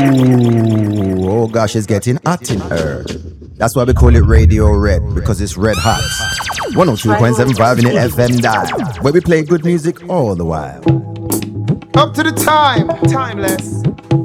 Ooh, oh gosh, it's getting hot in her. That's why we call it Radio Red, because it's red hot. 102.75 in the FM dial, where we play good music all the while. Up to the time, timeless.